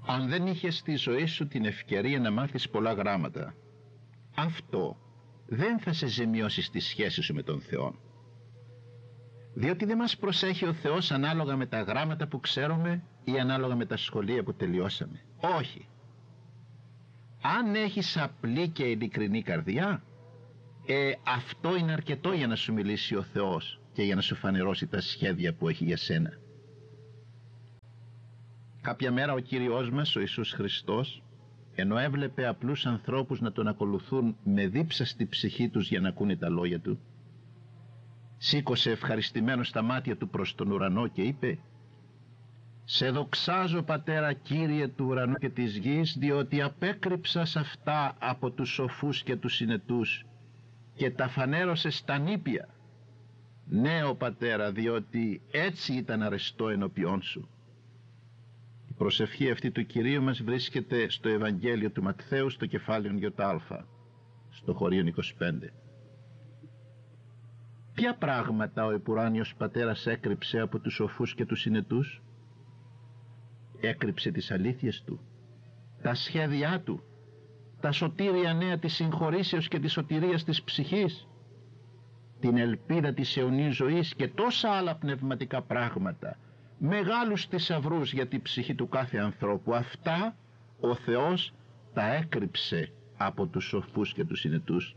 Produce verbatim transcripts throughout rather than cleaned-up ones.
αν δεν είχες στη ζωή σου την ευκαιρία να μάθεις πολλά γράμματα, αυτό δεν θα σε ζημιώσει στη σχέση σου με τον Θεό. Διότι δεν μας προσέχει ο Θεός ανάλογα με τα γράμματα που ξέρουμε ή ανάλογα με τα σχολεία που τελειώσαμε. Όχι. Αν έχεις απλή και ειλικρινή καρδιά, ε, αυτό είναι αρκετό για να σου μιλήσει ο Θεός και για να σου φανερώσει τα σχέδια που έχει για σένα. Κάποια μέρα ο Κύριος μας, ο Ιησούς Χριστός, ενώ έβλεπε απλούς ανθρώπους να τον ακολουθούν με δίψαστη ψυχή τους για να ακούνε τα λόγια του, σήκωσε ευχαριστημένο στα μάτια του προς τον ουρανό και είπε: «Σε δοξάζω, Πατέρα, Κύριε του ουρανού και της γης, διότι απέκρυψας αυτά από τους σοφούς και τους συνετούς και τα φανέρωσες στα νήπια. Ναι, ο Πατέρα, διότι έτσι ήταν αρεστό ενώπιόν σου». Η προσευχή αυτή του Κυρίου μας βρίσκεται στο Ευαγγέλιο του Ματθαίου, στο κεφάλαιο Ια, στο χωρίον είκοσι πέντε. Ποια πράγματα ο επουράνιος Πατέρας έκρυψε από τους σοφούς και τους συνετούς? Έκρυψε τις αλήθειες του, τα σχέδιά του, τα σωτήρια νέα της συγχωρήσεως και της σωτηρίας της ψυχής, την ελπίδα της αιωνής ζωής και τόσα άλλα πνευματικά πράγματα, μεγάλους θησαυρούς για την ψυχή του κάθε ανθρώπου. Αυτά ο Θεός τα έκρυψε από τους σοφούς και τους συνετούς.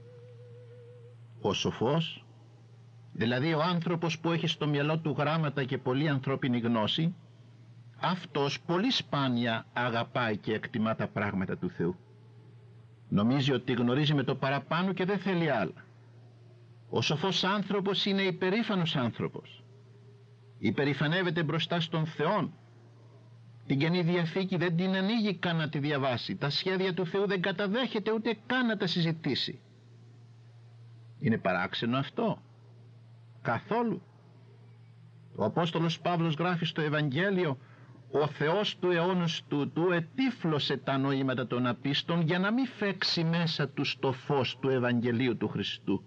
Ο σοφός, δηλαδή ο άνθρωπος που έχει στο μυαλό του γράμματα και πολλή ανθρώπινη γνώση, αυτός πολύ σπάνια αγαπάει και εκτιμά τα πράγματα του Θεού. Νομίζει ότι γνωρίζει με το παραπάνω και δεν θέλει άλλα. Ο σοφός άνθρωπος είναι υπερήφανος άνθρωπος. Υπερηφανεύεται μπροστά στον Θεό. Την Καινή Διαθήκη δεν την ανοίγει καν να τη διαβάσει. Τα σχέδια του Θεού δεν καταδέχεται ούτε καν να τα συζητήσει. Είναι παράξενο αυτό? Καθόλου. Ο Απόστολος Παύλος γράφει στο Ευαγγέλιο: «Ο Θεός του αιώνος τούτου ετύφλωσε τα νοήματα των απίστων για να μην φέξει μέσα τους το φως του Ευαγγελίου του Χριστού».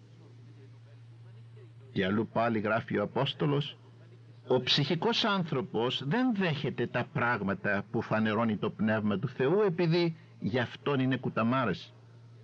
Και αλλού πάλι γράφει ο Απόστολος: «Ο ψυχικός άνθρωπος δεν δέχεται τα πράγματα που φανερώνει το Πνεύμα του Θεού, επειδή γι' αυτόν είναι κουταμάρες».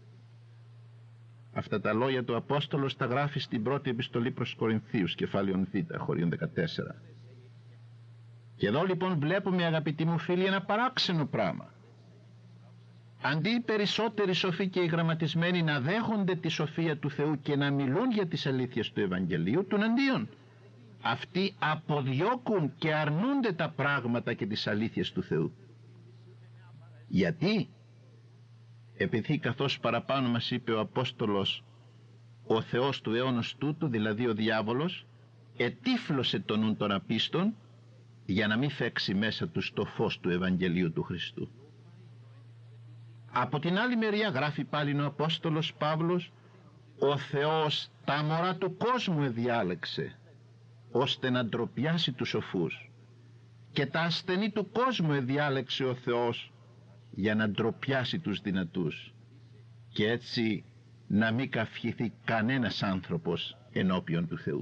Αυτά τα λόγια του Απόστολος τα γράφει στην πρώτη επιστολή προς Κορινθίους, κεφάλαιον Β, χωρίον δεκατέσσερα. Και εδώ λοιπόν βλέπουμε, αγαπητοί μου φίλοι, ένα παράξενο πράγμα. Αντί οι περισσότεροι σοφοί και οι γραμματισμένοι να δέχονται τη σοφία του Θεού και να μιλούν για τις αλήθειες του Ευαγγελίου, των αντίον, αυτοί αποδιώκουν και αρνούνται τα πράγματα και τις αλήθειες του Θεού. Γιατί? Επειδή, καθώς παραπάνω μας είπε ο Απόστολος, ο Θεός του αιώνος τούτου, δηλαδή ο διάβολος, ετύφλωσε τον νουν των απίστων για να μην φέξει μέσα τους το φως του Ευαγγελίου του Χριστού. Από την άλλη μεριά γράφει πάλι ο Απόστολος Παύλος: «Ο Θεός τα μωρά του κόσμου εδιάλεξε, ώστε να ντροπιάσει τους σοφούς, και τα ασθενή του κόσμου εδιάλεξε ο Θεός για να ντροπιάσει τους δυνατούς, και έτσι να μην καυχηθεί κανένας άνθρωπος ενώπιον του Θεού».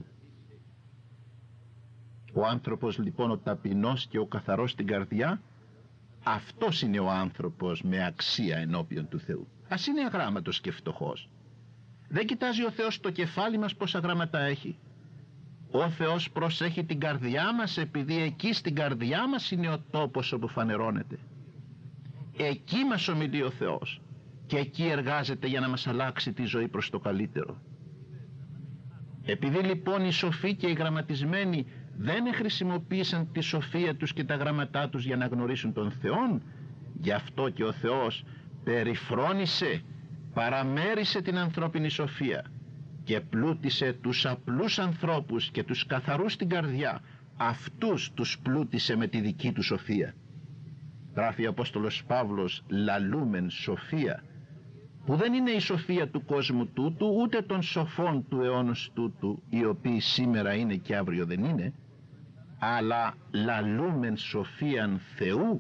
Ο άνθρωπος λοιπόν ο ταπεινός και ο καθαρός στην καρδιά, αυτός είναι ο άνθρωπος με αξία ενώπιον του Θεού. Ας είναι αγράμματος και φτωχός. Δεν κοιτάζει ο Θεός το κεφάλι μας πόσα γράμματα έχει. Ο Θεός προσέχει την καρδιά μας, επειδή εκεί στην καρδιά μας είναι ο τόπος όπου φανερώνεται. Εκεί μας ομιλεί ο Θεός και εκεί εργάζεται για να μας αλλάξει τη ζωή προς το καλύτερο. Επειδή λοιπόν οι σοφοί και οι γραμματισμένοι δεν χρησιμοποίησαν τη σοφία τους και τα γραμματά τους για να γνωρίσουν τον Θεόν, γι' αυτό και ο Θεός περιφρόνησε, παραμέρισε την ανθρώπινη σοφία και πλούτησε τους απλούς ανθρώπους και τους καθαρούς στην καρδιά. Αυτούς τους πλούτησε με τη δική του σοφία. Γράφει ο Απόστολος Παύλος: «Λαλούμεν σοφία», που δεν είναι η σοφία του κόσμου τούτου, ούτε των σοφών του αιώνος τούτου, οι οποίοι σήμερα είναι και αύριο δεν είναι, αλλά λαλούμεν σοφίαν Θεού.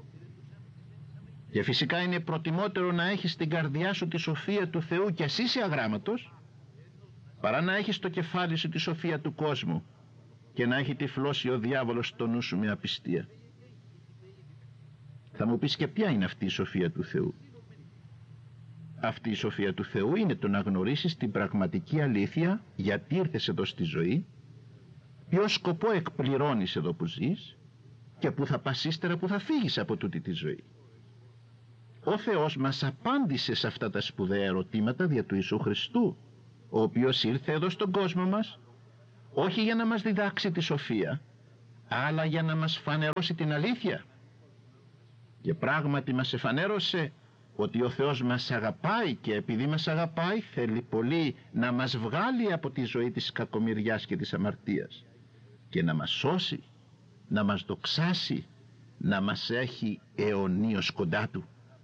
Και φυσικά είναι προτιμότερο να έχεις στην καρδιά σου τη σοφία του Θεού και εσύ είσαι αγράμματος, παρά να έχεις στο κεφάλι σου τη σοφία του κόσμου και να έχει τυφλώσει ο διάβολος στο νου σου με απιστία. Θα μου πεις, και ποια είναι αυτή η σοφία του Θεού? Αυτή η σοφία του Θεού είναι το να γνωρίσεις την πραγματική αλήθεια, γιατί ήρθες εδώ στη ζωή, ποιο σκοπό εκπληρώνεις εδώ που ζεις και που θα πας ύστερα που θα φύγεις από τούτη τη ζωή. Ο Θεός μας απάντησε σε αυτά τα σπουδαία ερωτήματα δια του Ιησού Χριστού, ο οποίος ήρθε εδώ στον κόσμο μας, όχι για να μας διδάξει τη σοφία, αλλά για να μας φανερώσει την αλήθεια. Και πράγματι μας εφανέρωσε ότι ο Θεός μας αγαπάει, και επειδή μας αγαπάει θέλει πολύ να μας βγάλει από τη ζωή της κακομοιριάς και της αμαρτίας και να μας σώσει, να μας δοξάσει, να μας έχει αιωνίως κοντά Του.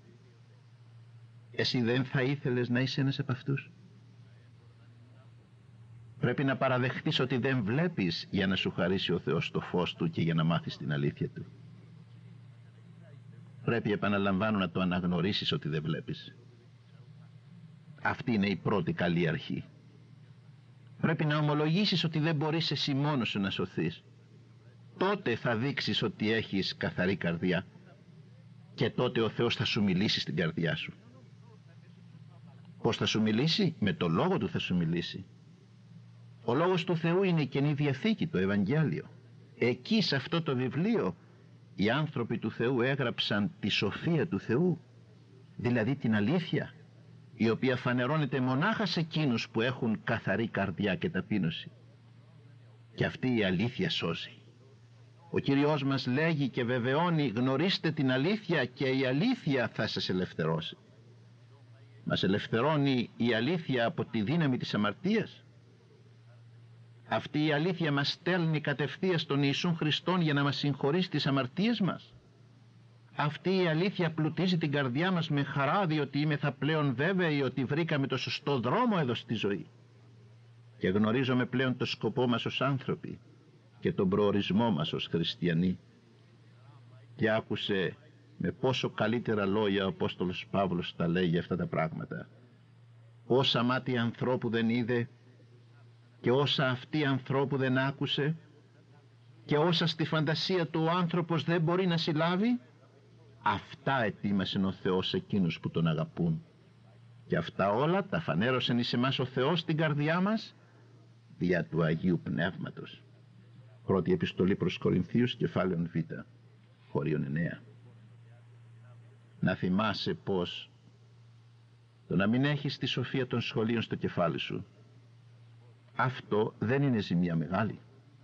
Εσύ δεν θα ήθελες να είσαι ένας από αυτούς? Πρέπει να παραδεχτείς ότι δεν βλέπεις για να σου χαρίσει ο Θεός το φως Του και για να μάθεις την αλήθεια Του. Πρέπει, επαναλαμβάνω, να το αναγνωρίσεις ότι δεν βλέπεις. Αυτή είναι η πρώτη καλή αρχή. Πρέπει να ομολογήσεις ότι δεν μπορείς εσύ μόνος σου να σωθείς. Τότε θα δείξεις ότι έχεις καθαρή καρδιά και τότε ο Θεός θα σου μιλήσει στην καρδιά σου. Πώς θα σου μιλήσει? Με το Λόγο Του θα σου μιλήσει. Ο Λόγος του Θεού είναι η Καινή Διαθήκη, το Ευαγγέλιο. Εκεί, σε αυτό το βιβλίο, οι άνθρωποι του Θεού έγραψαν τη σοφία του Θεού, δηλαδή την αλήθεια, η οποία φανερώνεται μονάχα σε εκείνους που έχουν καθαρή καρδιά και ταπείνωση. Και αυτή η αλήθεια σώζει. Ο Κύριος μας λέγει και βεβαιώνει, γνωρίστε την αλήθεια και η αλήθεια θα σας ελευθερώσει. Μας ελευθερώνει η αλήθεια από τη δύναμη της αμαρτίας. Αυτή η αλήθεια μας στέλνει κατευθείαν στον Ιησούν Χριστόν για να μας συγχωρήσει τις αμαρτίες μας. Αυτή η αλήθεια πλουτίζει την καρδιά μας με χαρά, διότι είμεθα πλέον βέβαιοι ότι βρήκαμε το σωστό δρόμο εδώ στη ζωή και γνωρίζουμε πλέον το σκοπό μας ως άνθρωποι και τον προορισμό μας ως χριστιανοί. Και άκουσε με πόσο καλύτερα λόγια ο Απόστολος Παύλος τα λέγει αυτά τα πράγματα. Όσα μάτια ανθρώπου δεν είδε και όσα αυτή ανθρώπου δεν άκουσε και όσα στη φαντασία του ο άνθρωπος δεν μπορεί να συλλάβει, αυτά ετοίμασε ο Θεός εκείνους που τον αγαπούν. Και αυτά όλα τα φανέρωσεν εις εμάς ο Θεός στην καρδιά μας δια του Αγίου Πνεύματος. Πρώτη επιστολή προς Κορινθίους, κεφάλαιον Β, χωρίον εννέα. Να θυμάσαι πως το να μην έχεις τη σοφία των σχολείων στο κεφάλι σου, αυτό δεν είναι ζημιά μεγάλη.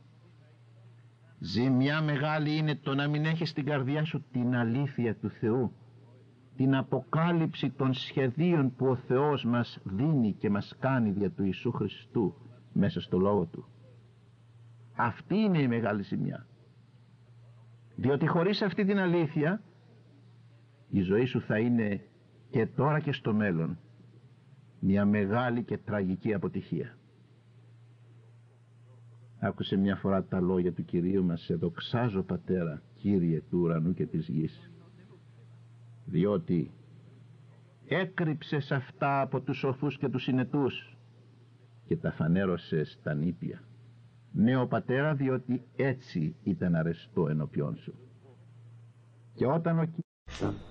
Ζημιά μεγάλη είναι το να μην έχεις στην καρδιά σου την αλήθεια του Θεού, την αποκάλυψη των σχεδίων που ο Θεός μας δίνει και μας κάνει δια του Ιησού Χριστού μέσα στο Λόγο Του. Αυτή είναι η μεγάλη ζημιά. Διότι χωρίς αυτή την αλήθεια η ζωή σου θα είναι και τώρα και στο μέλλον μια μεγάλη και τραγική αποτυχία. Άκουσε μια φορά τα λόγια του Κυρίου μας: «Σε δοξάζω, Πατέρα, Κύριε του ουρανού και της γης, διότι έκρυψες αυτά από τους σοφούς και τους συνετούς και τα φανέρωσες στα νήπια. Ναι, ο Πατέρα, διότι έτσι ήταν αρεστό ενώπιόν σου». Και όταν ο